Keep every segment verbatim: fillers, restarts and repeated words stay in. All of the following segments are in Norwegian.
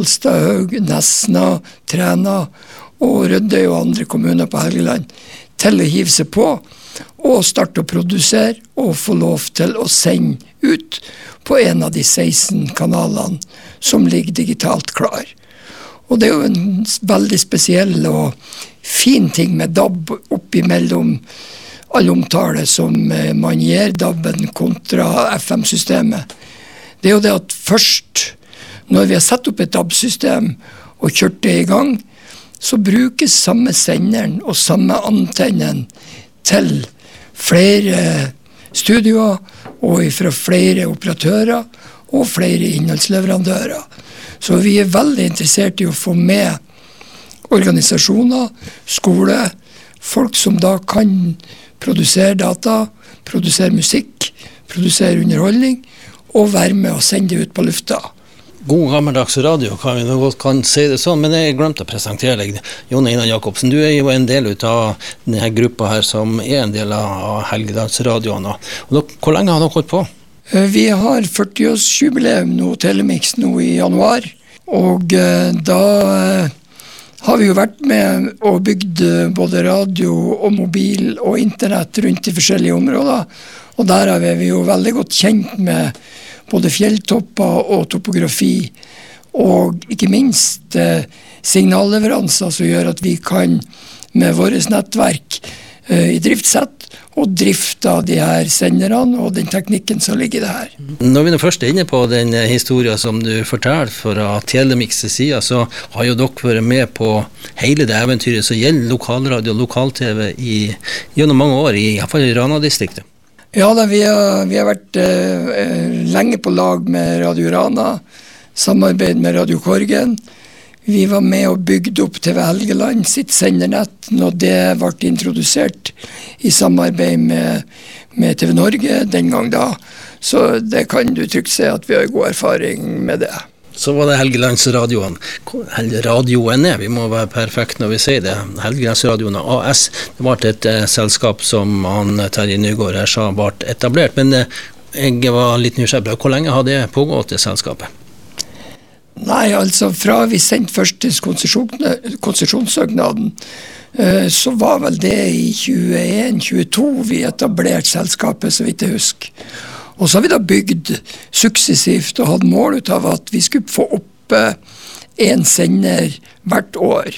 Alstahaug, Nesna, Træna og Rødøy og andre kommuner på Helgeland til å hive seg på og starte å produsere og få lov til å sende ut på en av de seksten kanalene som ligger digitalt klar. Og det er jo en veldig spesiell og fin ting med D A B oppimellom all omtale som man gir D A B-en kontra F M-systemet. Det er jo det at først, når vi har satt opp et D A B-system og kjørt det i gang, så brukes samme senderen og samme antennen til flere studioer og fra flere operatører og flere innholdsleverandører. Så vi er veldig interessert i å få med organisasjoner, skole, folk som da kan produsere data, produsere musikk, produsere underholdning, og være med og sende det ut på lufta. God gammeldags radio, kan vi nå kan si det sånn, men jeg glemte å presentere deg. Jon Einar Jakobsen, du er jo en del av denne gruppa her som er en del av Helgelandsradioen. Og hvor lenge har dere holdt på? Vi har førti-årsjubileum nå, Telemix nå i januar, og da har vi jo vært med og bygd både radio og mobil og internett rundt i forskjellige områder, og der er vi jo veldig godt kjent med både fjelltopper og topografi, og ikke minst eh, signalleveranser som gjør at vi kan med vårt nettverk eh, i driftssett og drifte de her senderne og den teknikken som ligger i det her. Når vi nå først er inne på den historien som du forteller fra Telemix sida, så har jo dere vært med på hele det eventyret som gjelder lokalradio og lokal-TV i, gjennom mange år, i, i hvert fall i Rana-distriktet. Ja, da, vi, har, vi har vært eh, lenge på lag med Radio Rana, samarbeid med Radio Korgen. Vi var med og bygde opp T V Helgeland sitt sendernett når det ble introdusert i samarbeid med, med T V Norge den gang da. Så det kan du trygt se at vi har god erfaring med det. Så var det Helgelandsradioen. Radioen er, vi må være perfekt når vi sier det. Helgelandsradioen A S, det var et uh, selskap som han, Terje Nygaard her sa ble etablert, men uh, jeg var litt nysgjerrig. Hvor lenge har det pågått, det selskapet? Nei, altså fra vi sendte første konsesjonssøknaden, uh, så var vel det i tjueen tjueto vi etablerte selskapet, så vidt jeg husker. Og så har vi da bygd suksessivt og hatt mål ut av at vi skulle få opp en sender hvert år.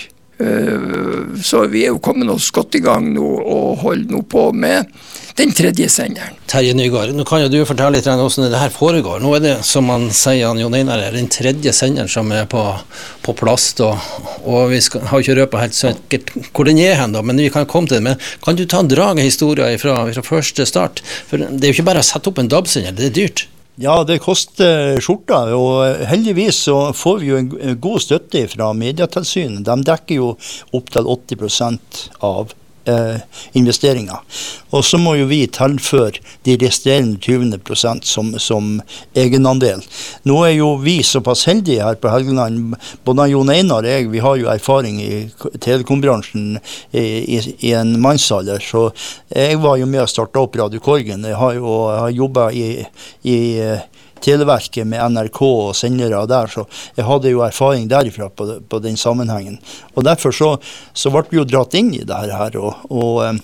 Så vi er jo kommet oss godt i gang nå og holder nå på med den tredje senderen. Terje Nygaard, nå kan jo du fortelle litt hvordan det her foregår. Nå er det, som han sier, han Jon Einar, den tredje senderen som er på, på plass, og, og vi skal, har ikke røpet helt sikkert hvor den er hen da, men vi kan komme til det. Men kan du ta en drag av historien fra, fra første start? For det er jo ikke bare å sette opp en D A B-sender, det er dyrt. Ja, det koster skjorta, og heldigvis så får vi jo en god støtte fra Medietilsynet. De dekker jo opp til åtti prosent av eh, investeringer. Og så må jo vi tilføre de resterende tjue prosent som, som egenandel. Nå er jo vi såpass heldige her på Helgeland, både Jon Einar og jeg, vi har jo erfaring i telekombransjen i, i, i en mannsalder, så jeg var jo med å starte opp Radio Korgen. Jeg har jo jeg har jobbet i, i Televerket med N R K og sendere der, så jeg hadde jo erfaring derifra på, på den sammenhengen. Og derfor så, så ble vi jo dratt inn i det her, og, og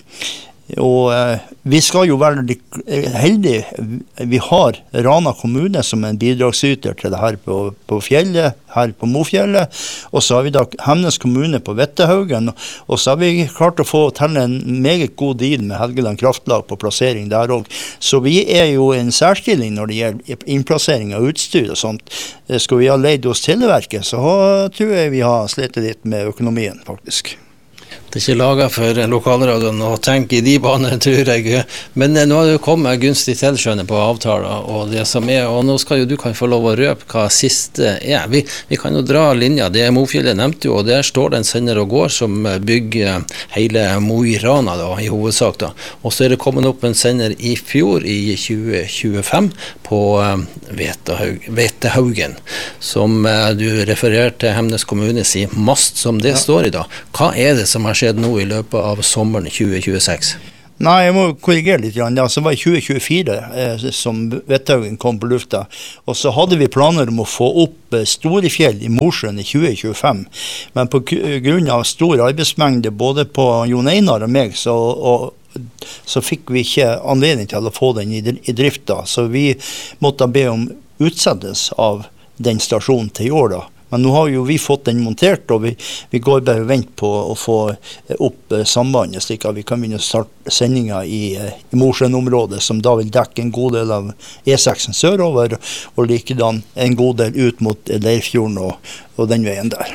Og eh, vi skal jo være heldige. Vi har Rana kommune som en bidragsyter til det her på, på fjellet, her på Mofjellet. Og så har vi da Hemnes kommune på Vettehaugen. Og så har vi klart å få til en meget god deal med Helgeland kraftlag på plassering der også. Så vi er jo en særstilling når det gjelder innplassering av utstyr og sånt. Skal vi ha leid hos Televerket, så tror jeg vi har slettet litt med økonomien faktisk. Det er ikke laget for lokalradioen å tenke i de baner, tror jeg. Men nå har det kommet gunstig tilskjønne på avtaler, og det som er, og nå skal jo du kan få lov å røpe hva siste er. Vi, vi kan jo dra linja, det er Mofjellet nevnte jo, og der står det en sender og går som bygger hele Mo i Rana da, i hovedsak da. Og så er det kommet opp en sender i fjor, i tjue tjuefem, på Vetehaug, Vetehaugen, som du refererte til Hemnes kommune si mast som det ja. Står i da. Hva er det som har skjedd nå i løpet av sommeren tjue tjueseks? Nei, jeg må korrigere litt. Det altså var i tjue tjuefire eh, som Vetthaugen kom på lufta. Og så hadde vi planer om å få opp eh, Storefjell i Mosjøen i tjue tjuefem. Men på grunn av stor arbeidsmengde både på Jon Einar og meg, så, og, så fikk vi ikke anledning til å få den i, i drift da. Så vi måtte be om utsettelse av den stasjonen til i år da. Men nå har jo vi fått den montert, og vi, vi går bare og venter på å få opp eh, sambandet, slik at vi kan begynne å starte sendinger i, eh, i Mosjøen-området, som da vil dekke en god del av E seks sørover, og likedan en god del ut mot Leirfjorden og, og den veien der.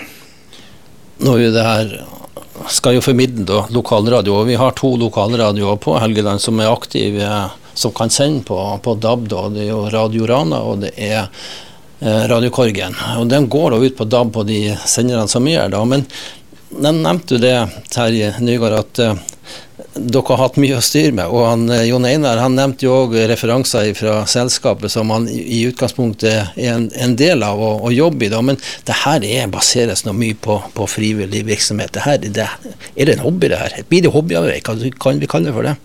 Nå er det her skal jo formidle da, lokalradio, og vi har to lokalradioer på Helgeland som er aktive, som kan sende på, på D A B, da. Det er jo Radio Rana, og det er Radio Korgen, og den går da ut på D A B på de senderne som er da, men den nevnte det, Terje Nygaard, at uh, dere har hatt mye å styre med, og han, Jon Einar, han nevnte jo også referanser fra selskapet som han i utgangspunktet er en, en del av å, å jobbe i da, men det her er, baseres noe mye på, på frivillig virksomhet. Det her, det, er det en hobby det her? Blir det hobbyarbeid? Hva kan vi kalle det for det?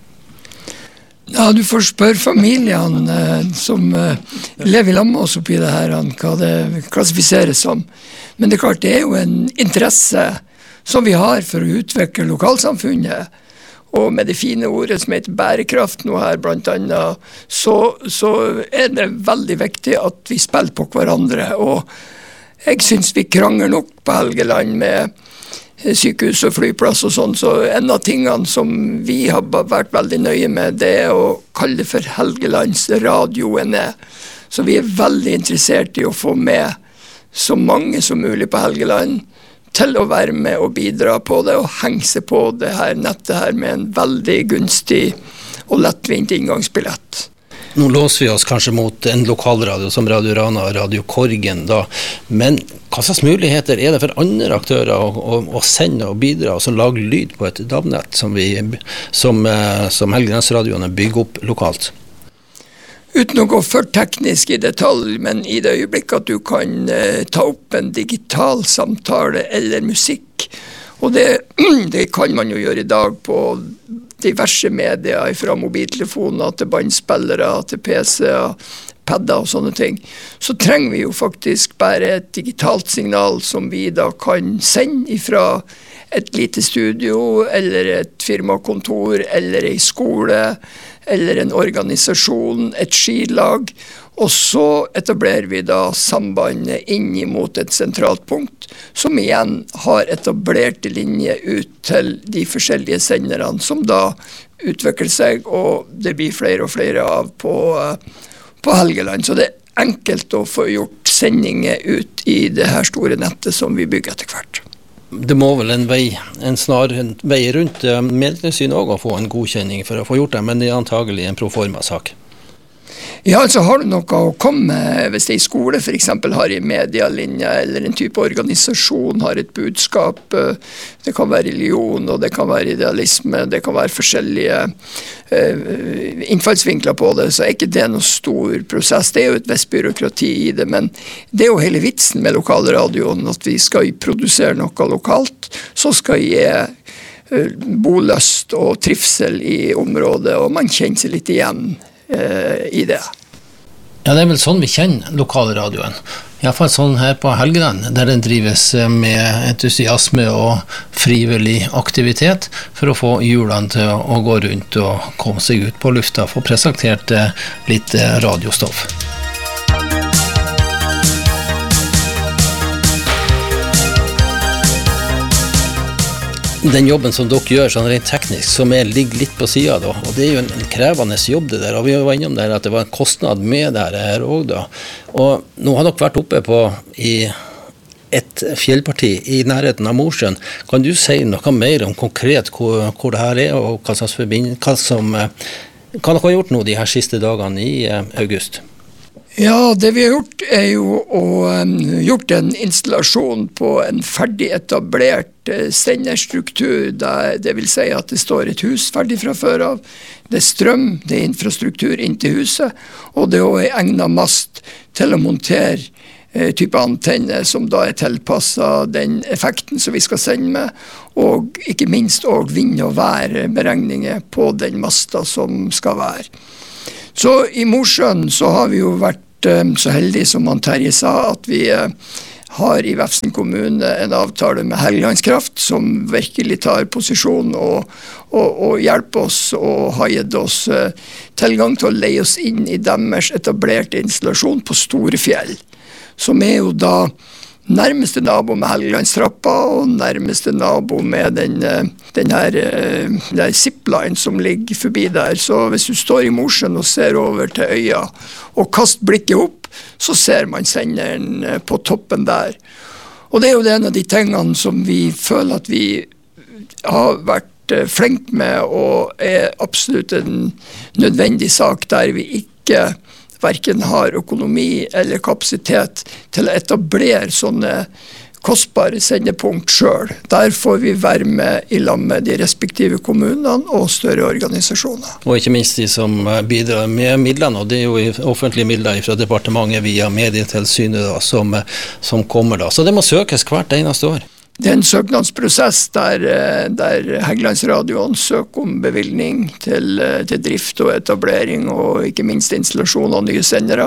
Ja, du får spørre familiene eh, som eh, lever i lag med oss oppi det her, hva det klassifiseres som. Men det er klart, det er jo en interesse som vi har for å utvikle lokalsamfunnet. Og med det fine ordet som heter bærekraft nå her, blant annet, så, så er det veldig viktig at vi spiller på hverandre. Og jeg synes vi krangler nok på Helgeland med sykehus og flyplass og sånn, så en av tingene som vi har vært veldig nøye med, det er å kalle det for Helgelands radioene. Så vi er veldig interessert i å få med så mange som mulig på Helgeland til å være med og bidra på det, og henge seg på det her nettet her med en veldig gunstig og lettvint inngangsbillett. Nå låser vi oss kanskje mot en lokalradio som Radio Rana og Radio Korgen da, men hva slags muligheter er det for andre aktører å, å, å sende og bidra og så lage lyd på et D A B-nett som, vi, som, som Helgelandsradioene bygger opp lokalt? Uten å gå for teknisk i detalj, men i det øyeblikk at du kan eh, ta opp en digital samtale eller musikk, og det, det kan man jo gjøre i dag på diverse medier, fra mobiltelefoner til bandspillere, til P C-er, padder og sånne ting, så trenger vi jo faktisk bare et digitalt signal som vi da kan sende fra et lite studio, eller et firmakontor, eller en skole, eller en organisasjon, et skilag, og så etablerer vi da sambandet inn mot et sentralt punkt, som igjen har etablerte linjer ut til de forskjellige senderne, som da utvikler seg, og det blir flere og flere av på, på Helgeland. Så det er enkelt å få gjort sendinger ut i det her store nettet som vi bygger etter hvert. Det må vel en vei, en snar en vei rundt medlemssyn også å få en godkjenning for å få gjort det, men det er antagelig en proforma-sak. Ja, altså har du noe å komme med, hvis det i skole for eksempel har en medialinje, eller en type organisasjon har et budskap, det kan være religion, og det kan være idealisme, det kan være forskjellige uh, innfallsvinkler på det, så er ikke det noe stor prosess. Det er jo et visst byråkrati i det, men det er jo hele vitsen med lokalradioen, at vi skal produsere noe lokalt, så skal gi uh, bolyst og trivsel i området, og man kjenner seg litt igjen i det. Ja, det er vel sånn vi kjenner lokalradioen. I hvert fall sånn her på Helgeland, der den drives med entusiasme og frivillig aktivitet for å få hjulene til å gå rundt og komme seg ut på lufta, få presentert litt radiostoff. Den jobben som dere gjør sånn rent teknisk, som er, ligger litt på siden da, og det er jo en krevende jobb det der, og vi var innom der at det var en kostnad med det her også da. Og nå har dere vært oppe på i et fjellparti i nærheten av Mosjøen. Kan du si noe mer om konkret hvor, hvor det her er, og hva slags forbindelse, hva som, hva dere har gjort nå de her siste dagene i august? Ja, det vi har gjort er jo å um, gjort en installasjon på en ferdig etablert uh, senderstruktur, der, det vil si at det står et hus ferdig fra før av. Det er strøm, det er infrastruktur inn til huset, og det er også en egnet mast til å montere type antenne som da er tilpasset den effekten som vi skal sende med, og ikke minst også vind- og værberegninger på den masta som skal være. Så i Mosjøen så har vi jo vært så heldige som han Terje sa, at vi har i Vefsn kommune en avtale med Helgelandskraft som virkelig tar posisjon og, og, og hjelper oss og har gitt oss tilgang til å leie oss inn i deres etablerte installasjon på Storefjell, som er jo da nærmeste nabo med Helgelandstrappa og nærmeste nabo med den, den her den zipline som ligger forbi der. Så hvis du står i Mosjøen og ser over til øya og kaster blikket opp, så ser man senderen på toppen der. Og det er jo en av de tingene som vi føler at vi har vært flinke med, og er absolutt en nødvendig sak der vi ikke hverken har økonomi eller kapasitet til å etablere sånne kostbare sendepunkt selv. Der får vi være med i lag med de respektive kommunene og større organisasjoner. Og ikke minst de som bidrar med midlene, og det er jo offentlige midler fra departementet via Medietilsynet da, som, som kommer da. Så det må søkes hvert eneste år. Det er en søknadsprosess der, der Helgelandsradioen søker om bevilgning til, til drift og etablering, og ikke minst installasjon av nye sendere.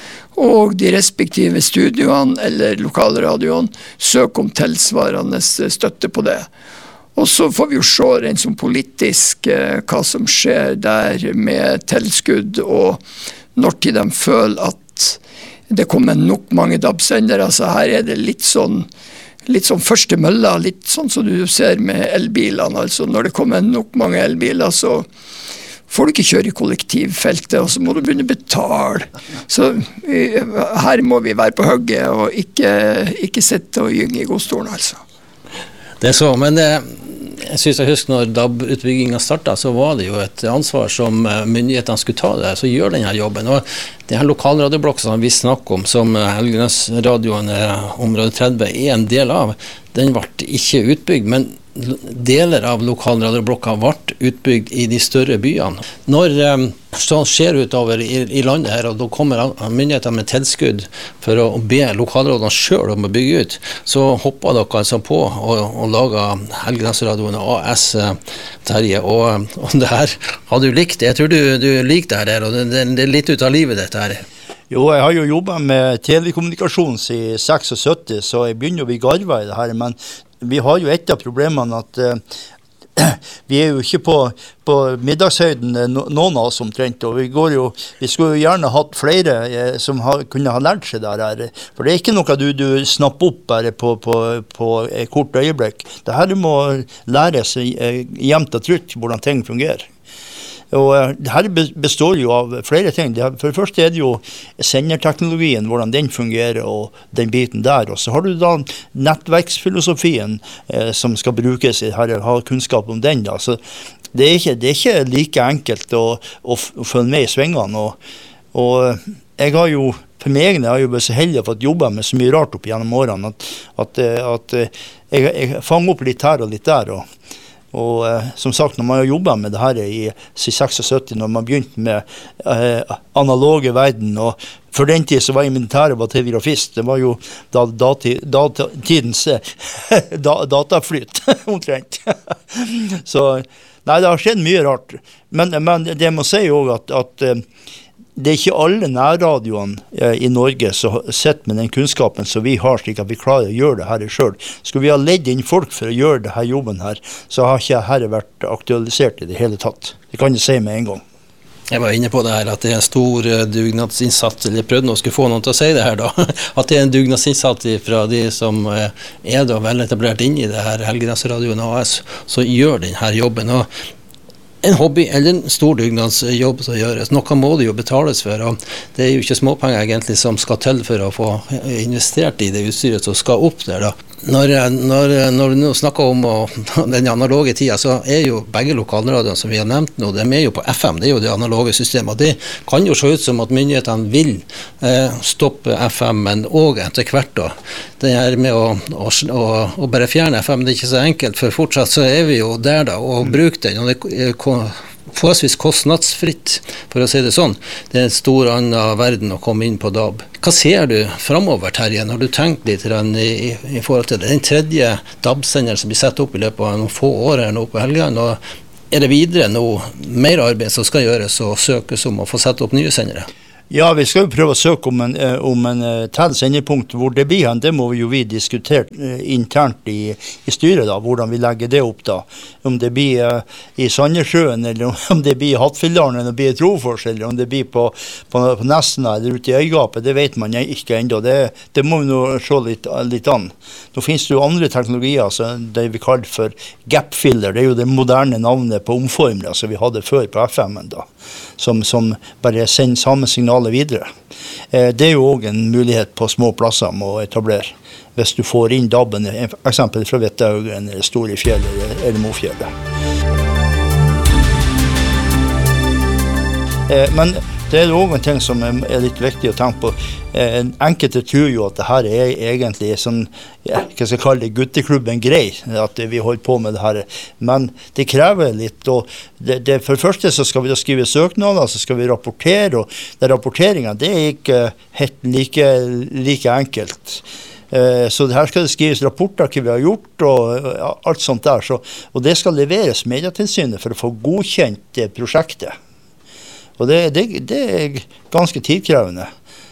Og de respektive studioene eller lokalradioene søker om tilsvarende støtte på det. Og så får vi jo se rent som politisk hva som skjer der med tilskudd, og når til de føler at det kommer nok mange D A B-sendere. Så her er det litt sånn litt sånn første mølla, litt sånn som du ser med elbilene. Altså når det kommer nok mange elbiler, så får du ikke kjøre i kollektivfeltet, og så må du begynne å betale. Så vi, her må vi være på hugget og ikke, ikke sitte og gynge i godstolen, altså. Det er så, men det, jeg synes jeg husker når D A B-utbyggingen startet, så var det jo et ansvar som myndighetene skulle ta det, så gjør denne jobben. Og det her lokalradioblokken som vi snakker om, som Helgelandsradioen område tretti er en del av, den ble ikke utbygd, men deler av lokalradioblokka ble utbygd i de større byene. Når um, sånn skjer utover i, i landet her, og da kommer myndighetene med tilskudd for å be lokalradioene selv om å bygge ut, så hopper dere altså på og, og lager Helgelandsradioen A S, Terje, og, og det her har du likt. Jeg tror du, du liker det her, og det, det er litt ut av livet dette her. Jo, jeg har jo jobbet med telekommunikasjon siden syttiseks, så jeg begynner å bli garva i det her, men vi har jo et av problemene at uh, vi er jo ikke på, på middagshøyden, no, noen av oss omtrent, og vi, går jo, vi skulle jo gjerne hatt flere uh, som har, kunne ha lært seg der her, for det er ikke noe du, du snapper opp bare på, på, på et kort øyeblikk. Det her må læres uh, jevnt og trutt hvordan ting fungerer. Og det her består jo av flere ting. For det første er det jo senderteknologien, hvordan den fungerer og den biten der. Og så har du da nettverksfilosofien eh, som skal brukes i her, ha kunnskap om den da. Så det er ikke, det er ikke like enkelt å, å, å følge med i svingene. Og, og jeg har jo, for meg jeg har jo vært så heldig å få jobbe med så mye rart opp gjennom årene, at, at, at jeg, jeg fanger opp litt her og litt der, og Og eh, som sagt, når man har jobbet med det her i syttiseks, når man begynte med eh, analoge verden, og for den tid så var jeg militæret var telegrafist, det var jo da, dati, data, tidens da, dataflyt, omtrent. Så, nei, det har skjedd mye rart. Men, men det må si jo at, at det er ikke alle nærradioene eh, i Norge som sitter med den kunnskapen som vi har, slik at vi klarer å gjøre det her selv. Skulle vi ha ledd inn folk for å gjøre det her jobben her, så har ikke dette vært aktualisert i det hele tatt. Det kan jeg si med en gang. Jeg var inne på det her, at det er en stor dugnadsinnsats, eller jeg prøvde å skulle få noen til å si det her da, at det er en dugnadsinnsats fra de som er da vel etablert inn i det her Helgelandsradioen A S, så gjør denne jobben. Og en hobby eller en stor dugnadsjobb som gjøres. Noe må det jo betales for, og det er jo ikke småpenger egentlig som skal til for å få investert i det utstyret som skal opp der da. Når, når, når du nå snakker om og, den analoge tida, så er jo begge lokalradioene som vi har nevnt nå, de er jo på F M, det er jo det analoge systemet. Det kan jo se ut som at myndighetene vil eh, stoppe F M, men også etter hvert da. Det her med å, å, å, å bare fjerne F M, det er ikke så enkelt, for fortsatt så er vi jo der da, og bruker den, og det forholdsvis kostnadsfritt, for å si det sånn. Det er en stor annen verden å komme inn på D A B. Hva ser du fremover, Terje, når du tenker litt i, i forhold til det? Den tredje D A B-senderen som blir satt opp i løpet av noen få år her nå på Helgeland, og er det videre noe mer arbeid som skal gjøres og søkes om å få sette opp nye sendere? Ja, vi skal jo prøve å søke om en, om en til sendepunkt hvor det blir hen. Det må vi jo vi diskutere internt i, i styret da, hvordan vi legger det opp da. Om det blir uh, i Sandnessjøen, eller om det blir i Hattfjelldalen, eller om det blir i Trofors, eller om det blir på, på, på Nesna, eller ute i Øygapet, det vet man ikke ennå. Det, det må vi nå se litt, litt an. Nå finnes det jo andre teknologier, så det vi kaller for gap-filler. Det er jo det moderne navnet på omformere som vi hadde før på F M-en da, som, som bare sender samme signal videre. Det er jo også en mulighet på små plasser med å etablere. Hvis du får inn D A B-en, eksempel fra Vettehaugen, eller Storefjell, eller, eller Mofjellet. Men det er også en ting som er litt viktig å tenke på. Enkelte tror jo at det her er egentlig sånn, ja, hva skal jeg kalle det, gutteklubben grei, at vi holder på med det her. Men det krever litt, og det, det, for det første så skal vi da skrive søknader, så skal vi rapportere, og det rapporteringen, det er ikke helt like, like enkelt. Så det her skal det skrives rapporter hva vi har gjort, og alt sånt der. Så, og det skal leveres Medietilsynet for å få godkjent det prosjektet. Og det, det, det er ganske tidkrevende.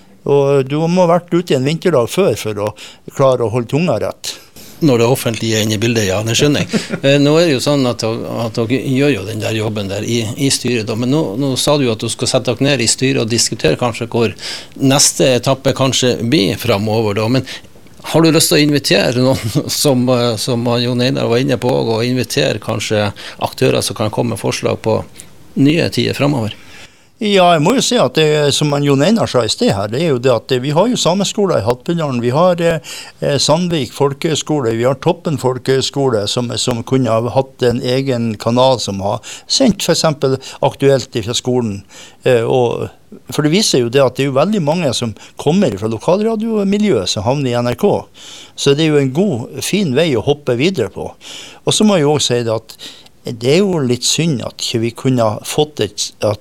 Og du må ha vært ute i en vinterdag før for å klare å holde tunga rett. Når det offentlige er inne i bildet, ja, det skjønner jeg. Nå er det jo sånn at, at dere gjør jo den der jobben der i, i styret, da. Men nå, nå sa du jo at du skal sette dere ned i styret og diskutere kanskje hvor neste etappe kanskje blir fremover, da. Men har du lyst til å invitere noen som, som Jon Einar var inne på, og invitere kanskje aktører som kan komme med forslag på nye tider fremover? Ja, jeg må jo si at det, som Jon Einar sa i sted her, det er jo det at vi har jo sameskoler i Hattfjelldalen, vi har eh, Sandvik folkehøgskole, vi har Toppen folkehøgskole som, som kunne ha hatt en egen kanal som har sendt for eksempel aktuelt fra skolen. Eh, og, for det viser jo det at det er jo veldig mange som kommer fra lokalradiomiljøet som havner i N R K. Så det er jo en god, fin vei å hoppe videre på. Og så må jeg jo også si det at det er jo litt synd at vi kunne ha fått et, at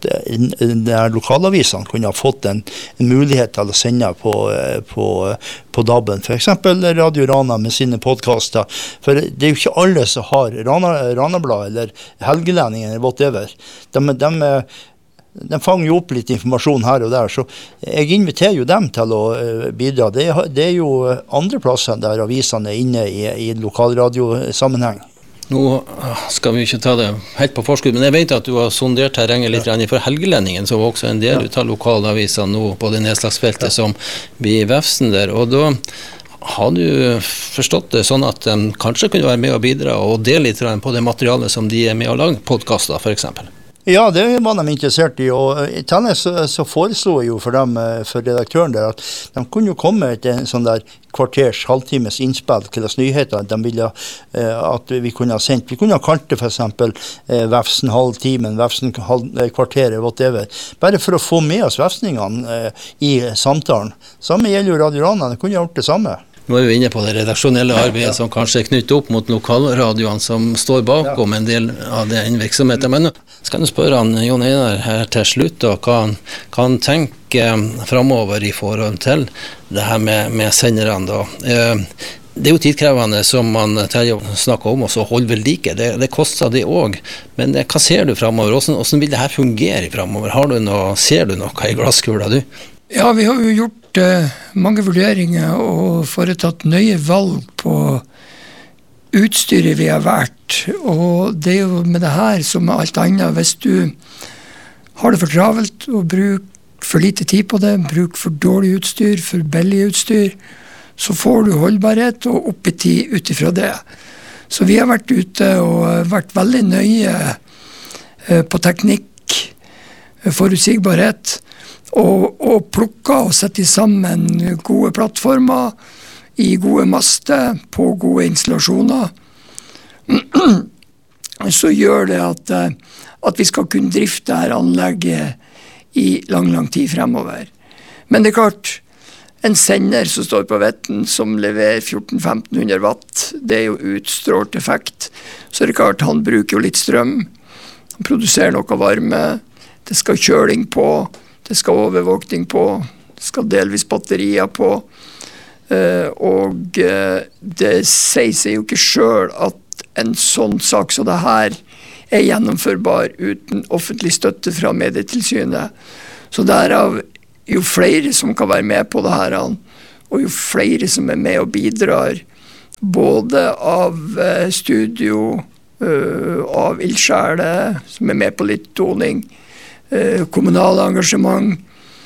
lokalavisene kunne ha fått en, en mulighet til å sende på, på, på D A B-en, for eksempel Radio Rana med sine podcaster. For det er jo ikke alle som har Rana, Ranablad eller Helgelendingen eller whatever. De, de, de fanger jo opp litt informasjon her og der, så jeg inviterer jo dem til å bidra. Det, det er jo andre plasser der avisene er inne i, i lokalradiosammenheng. Nå skal vi ikke ta det helt på forskudd, men jeg vet at du har sondert terrenget litt for Helgelendingen, som var også en del av lokalavisene nå på det nedslagsfeltet som blir vefsen der. Og da har du forstått det sånn at de kanskje kunne være med og bidra og dele litt på det materialet som de er med å lage podcaster, for eksempel? Ja, det var de interessert i, og i tillegg så, så foreslo jeg jo for dem, for redaktøren der, at de kunne jo komme til en sånn der kvarters, halvtimes innspill til oss nyheter de ville eh, at vi kunne ha sendt. Vi kunne ha kalt det for eksempel eh, Vefsen halvtimen, Vefsen halv, eh, kvarteret, whatever. Bare for å få med oss vefsningene eh, i samtalen. Samme gjelder jo Radio Rana, de kunne ha gjort det samme. Nå er vi inne på det redaksjonelle arbeidet som kanskje er knyttet opp mot lokalradioene som står bakom en del av den virksomheten. Men nå skal jeg spørre han, Jon Einar her til slutt, da, hva han kan tenke fremover i forhold til det her med, med senderne. Da. Det er jo tidkrevende som man Terje snakker om, og så holde ved like. Det, det koster det også. Men hva ser du fremover? Hvordan, hvordan vil det her fungere fremover? Har du noe, ser du noe i glasskula, du? Ja, vi har jo gjort eh, mange vurderinger og foretatt nøye valg på utstyret vi har vært. Og det er jo med det her som med alt annet. Hvis du har det for travelt og bruker for lite tid på det, bruker for dårlig utstyr, for billig utstyr, så får du holdbarhet og oppetid ut ifra det. Så vi har vært ute og vært veldig nøye eh, på teknikk, forutsigbarhet, Og, og plukka og sette sammen gode plattformer i gode master på gode installasjoner, så gjør det at, at vi skal kunne drifte her anlegget i lang, lang tid fremover. Men det er klart, en sender som står på vetten som leverer fjorten til femten hundre watt, det er jo utstrålt effekt, så det er klart han bruker jo litt strøm. produserer noe varme, det skal kjøling på, det skal overvåkning på, det skal delvis batterier på, uh, og uh, det sier seg jo ikke selv at en sånn sak som det her er gjennomførbar uten offentlig støtte fra Medietilsynet. Så derav jo flere som kan være med på det her, og jo flere som er med og bidrar, både av uh, studio, uh, av ildsjeler som er med på litt doning, uh, kommunale engasjement,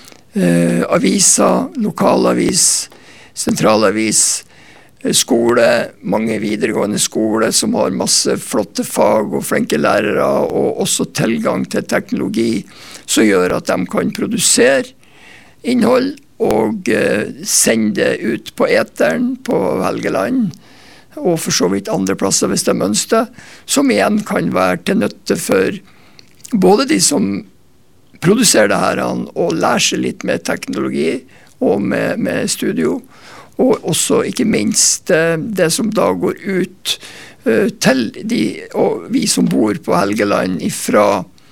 uh, aviser, lokalavis, sentralavis, skole, mange videregående skole som har masse flotte fag og flinke lærere, og også tilgang til teknologi som gjør at de kan produsere innhold og uh, sende det ut på eteren på Helgeland, og for så vidt andre plasser hvis de ønsker, som igjen kan være til nytte for både de som produserer det her og lærer seg litt med teknologi og med, med studio, og også ikke minst uh, det som da går ut uh, til de, og vi som bor på Helgeland fra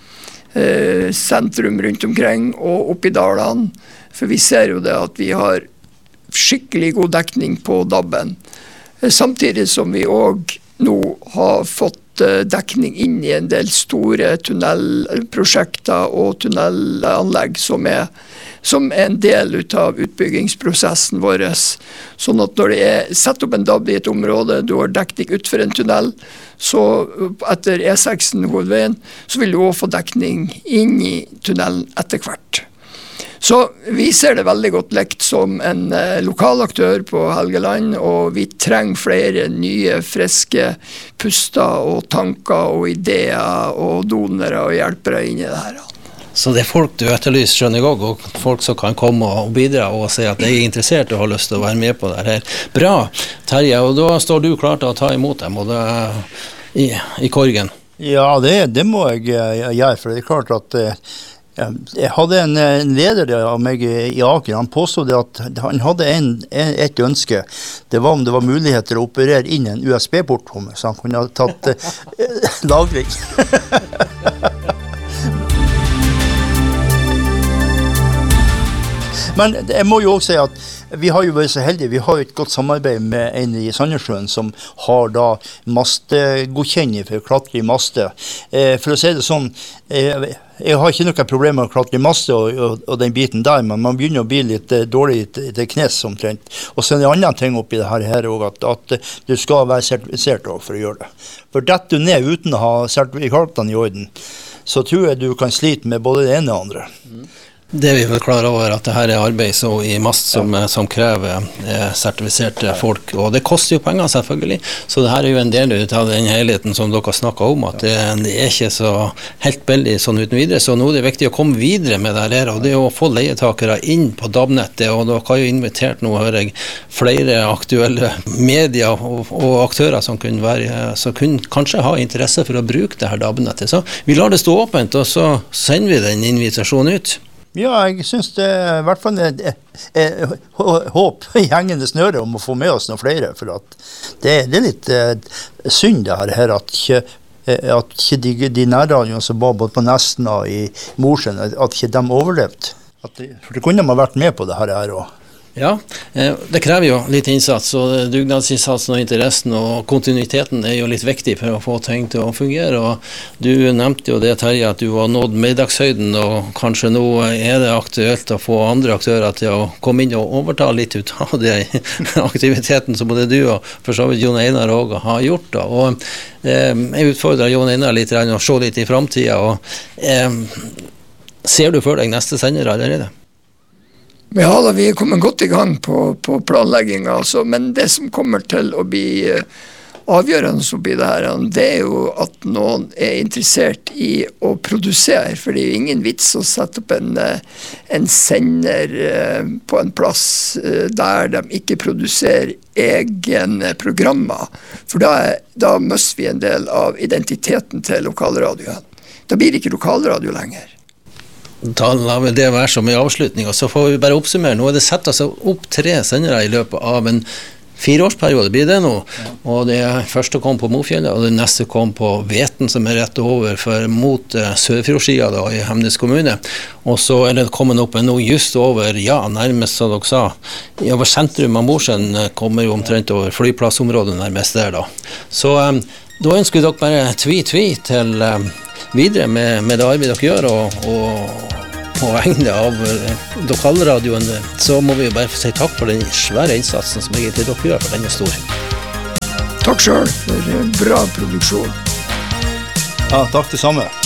uh, sentrum rundt omkring og opp i dalene, for vi ser jo det at vi har skikkelig god dekning på D A B-en, uh, samtidig som vi også nå har fått uh, dekning inn i en del store tunnelprosjekter og tunnelanlegg som er som er en del av utbyggingsprosessen vår. Sånn at når det er sett opp en D A B i et område, du har dekning ut for en tunnel, så etter E seks hovedveien, så vil du også få dekning inn i tunnelen etter hvert. Så vi ser det veldig godt lekt som en eh, lokal aktør på Helgeland, og vi trenger flere nye, friske puster og tanker og ideer og donere og hjelpere inn i det her. Så det er folk du etterlyser, skjønner jeg, og folk som kan komme og bidra og si at de er interessert og har lyst til å være med på det her. Bra, Terje, og da står du klar til å ta imot dem og det, i, i Korgen. Ja, det, det må jeg gjøre, for det er klart at eh, jeg hadde en, en leder av meg i Aker, han påstod at han hadde en, en, et ønske. Det var om det var muligheter å operere inn en U S B-port på meg, så han kunne ha tatt eh, lagring. Men jeg må jo også si at vi har jo vært så heldige, vi har jo et godt samarbeid med en i Sandnessjøen som har da mastegodkjenning for å klatre i maste. Eh, for å si det sånn, eh, jeg har ikke noe problem med å klatre i maste og, og, og den biten der, men man begynner å bli litt eh, dårlig til, til knes omtrent. Og så er det en annen ting oppi det her, her også, at, at du skal være sertifisert for å gjøre det. For detter du ned uten å ha sertifikatene i orden, så tror jeg du kan slite med både det ene og det andre. Mm. Det vi vel klar over at det her er arbeid så i mast som, som krever eh, sertifiserte folk, og det koster jo penger selvfølgelig, så det her er jo en del av den helheten som dere snakket om, at det, det er ikke så helt billig sånn uten videre, så nå er det viktig å komme videre med det her, og det er å få leietakere inn på D A B-nettet, og dere har jo invitert nå, hører jeg, flere aktuelle medier og, og aktører som kunne, være, som kunne kanskje ha interesse for å bruke det her D A B-nettet, så vi lar det stå åpent, og så sender vi den invitasjonen ut. Ja, jeg synes det er i hvert fall et, et, et, et håp i hengende snøre om å få med oss noen flere, for at det, det er litt eh, synd det her at ikke, at ikke de, de nærradioene som var både på Nesna og i Mosjøen, at ikke de overlevde. At de, for det kunne de ha vært med på det her her også. Ja, det krever jo litt innsats, og dugnadsinnsatsen og interessen og kontinuiteten er jo litt viktig for å få ting til å fungere, og du nevnte jo det, Terje, at du har nådd middagshøyden, og kanskje nå er det aktuelt å få andre aktører til å komme inn og overta litt ut av den aktiviteten som både du og for så vidt Jon Einar også har gjort. Da. Og eh, jeg utfordrer Jon Einar litt å se litt i fremtiden, og eh, ser du for deg neste sender allerede? Ja da, vi er kommet godt i gang på, på planleggingen, altså, men det som kommer til å bli uh, avgjørende oppi det her, det er jo at noen er interessert i å produsere, for det er jo ingen vits å sette opp en, uh, en sender uh, på en plass uh, der de ikke produserer egne programmer, for da, da mister vi en del av identiteten til lokalradioen. Da blir det ikke lokalradio lenger. Da lar vi det være som en avslutning, og så får vi bare oppsummere. Nå er det sett altså opp tre sendere i løpet av en fireårsperiode blir det nå, og det første kom på Mofjellet, og det neste kom på Veten, som er rett over for, mot uh, Sørfjordsida da, i Hemnes kommune, og så er det kommet opp en nå just over, ja, nærmest som dere sa, i over sentrum av Mosjøen uh, kommer jo omtrent over flyplassområdet nærmest der da. Så um, da ønsker dere bare tvi-tvi til um, videre med, med det arbeidet dere gjør, og, og på vegne av lokalradioen, så må vi jo bare få si takk for den svære innsatsen som egentlig dere gjør, for den er stor. Takk selv for bra produksjon. Ja, takk det samme.